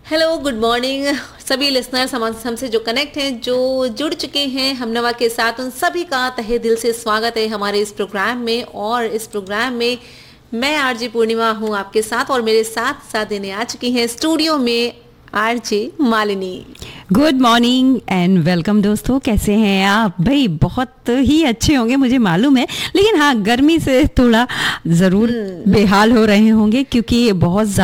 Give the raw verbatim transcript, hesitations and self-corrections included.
Hello, good morning सभी listeners हम हमसे जो कनेक्ट हैं, जो जुड़ चुके हैं हमनवा के साथ, उन सभी का तहे दिल से स्वागत है हमारे इस प्रोग्राम में। और इस प्रोग्राम में मैं आरजे पूर्णिमा हूं आपके साथ, और मेरे साथ साथ देने आ चुकी हैं स्टूडियो में RJ Malini. Good morning and welcome दोस्तों, कैसे हैं आप? भाई बहुत ही अच्छे होंगे मुझे मालूम है, लेकिन हाँ गर्मी से थोड़ा ज़रूर बेहाल हो रहे होंगे क्योंकि बहुत ज़्यादा